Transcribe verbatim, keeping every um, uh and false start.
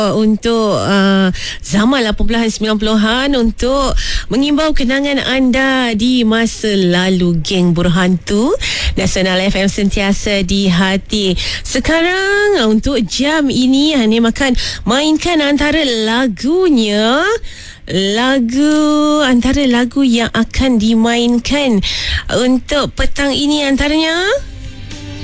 untuk uh, zaman lapan puluhan sembilan puluhan untuk mengimbau kenangan anda di masa lalu, geng Berhantu. Nasional F M sentiasa di hati. Sekarang untuk jam ini Hanim akan mainkan antara lagunya, lagu antara lagu yang akan dimainkan untuk petang ini antaranya